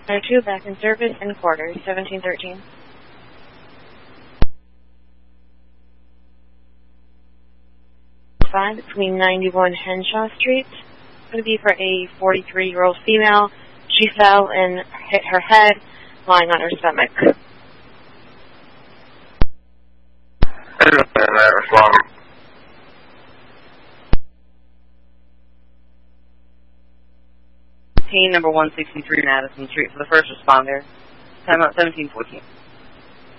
Number 2, back in service in quarters, 1713. Between 91 Henshaw Street. It's going to be for a 43-year-old female. She fell and hit her head, lying on her stomach. Team number 163 Madison Street for the first responder. Time out 1714.